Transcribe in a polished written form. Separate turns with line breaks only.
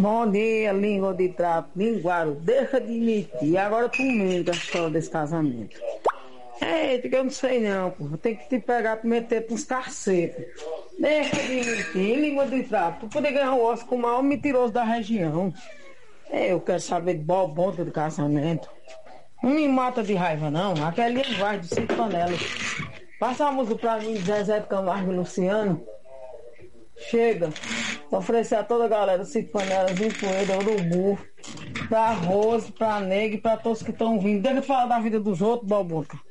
Bom dia, língua de trapo, linguaro, deixa de mentir. Agora tu mente a história desse casamento. Eita, que eu não sei não, pô. Tem que te pegar pra meter uns cacetes. Deixa de mentir, língua de trapo. Tu poder ganhar o Oscar com o maior mentiroso da região. Eu quero saber de bobonta do casamento. Não me mata de raiva não, aquele vai de 5 panelas. Passa a música pra mim, Zezé de Camargo e Luciano. Chega, oferecer a toda a galera 5 panelas, empoeira, urubu, pra arroz, pra nega e pra todos que estão vindo. Deixa eu falar da vida dos outros, boboca.